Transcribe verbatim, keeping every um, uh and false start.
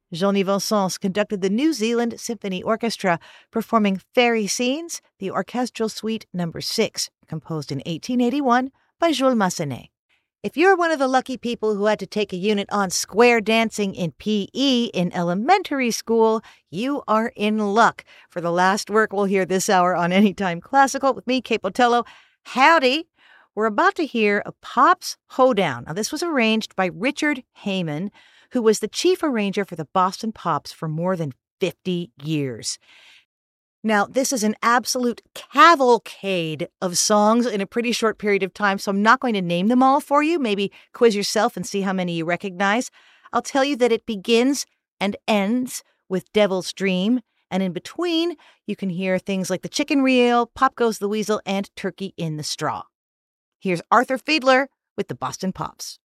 Jean Vincent conducted the New Zealand Symphony Orchestra, performing Fairy Scenes, the Orchestral Suite Number six, composed in eighteen eighty-one by Jules Massenet. If you're one of the lucky people who had to take a unit on square dancing in P E in elementary school, you are in luck. For the last work we'll hear this hour on Anytime Classical with me, Kate Botello. Howdy! We're about to hear a Pops Hoedown. Now, this was arranged by Richard Heyman, who was the chief arranger for the Boston Pops for more than fifty years. Now, this is an absolute cavalcade of songs in a pretty short period of time, so I'm not going to name them all for you. Maybe quiz yourself and see how many you recognize. I'll tell you that it begins and ends with Devil's Dream, and in between, you can hear things like The Chicken Reel, Pop Goes the Weasel, and Turkey in the Straw. Here's Arthur Fiedler with the Boston Pops.